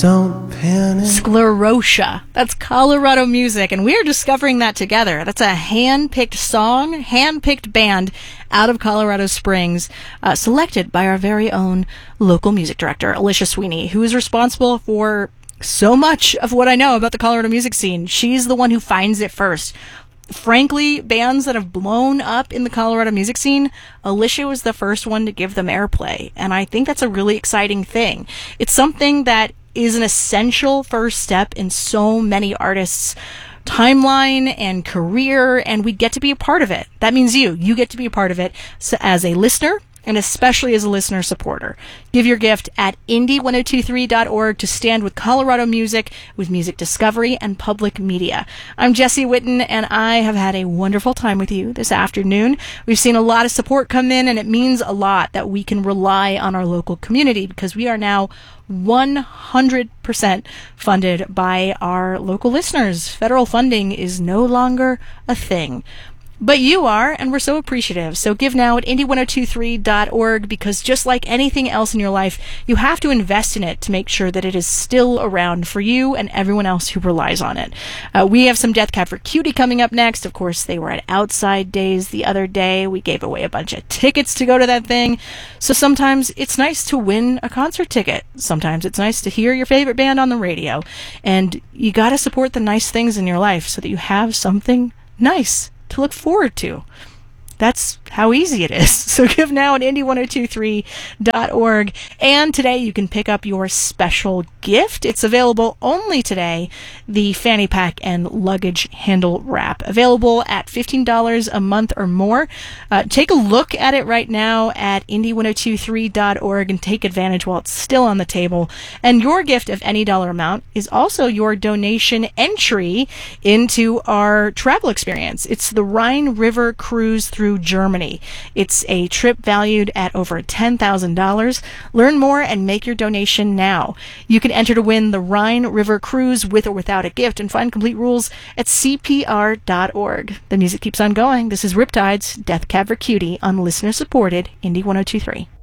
Don't panic. Sclerotia. That's Colorado music, and we are discovering that together. That's a hand-picked song, hand-picked band out of Colorado Springs, selected by our very own local music director, Alicia Sweeney, who is responsible for so much of what I know about the Colorado music scene. She's the one who finds it first. Frankly, bands that have blown up in the Colorado music scene, Alicia was the first one to give them airplay, and I think that's a really exciting thing. It's something that is an essential first step in so many artists' timeline and career, and we get to be a part of it. That means you get to be a part of it as a listener, and especially as a listener supporter. Give your gift at indie1023.org to stand with Colorado music, with music discovery and public media. I'm Jessie Witten, and I have had a wonderful time with you this afternoon. We've seen a lot of support come in, and it means a lot that we can rely on our local community, because we are now 100% funded by our local listeners. Federal funding is no longer a thing. But you are, and we're so appreciative. So give now at indie1023.org, because just like anything else in your life, you have to invest in it to make sure that it is still around for you and everyone else who relies on it. We have some Death Cab for Cutie coming up next. Of course, they were at Outside Days the other day. We gave away a bunch of tickets to go to that thing. So sometimes it's nice to win a concert ticket. Sometimes it's nice to hear your favorite band on the radio. And you got to support the nice things in your life so that you have something nice to look forward to. That's how easy it is. So give now at indie1023.org. And today you can pick up your special gift. It's available only today, the fanny pack and luggage handle wrap. Available at $15 a month or more. Take a look at it right now at indie1023.org and take advantage while it's still on the table. And your gift of any dollar amount is also your donation entry into our travel experience. It's the Rhine River Cruise through Germany. It's a trip valued at over $10,000. Learn more and make your donation now. You can enter to win the Rhine River Cruise with or without a gift, and find complete rules at CPR.org. The music keeps on going. This is Riptide's Death Cab for Cutie on listener-supported Indie 1023.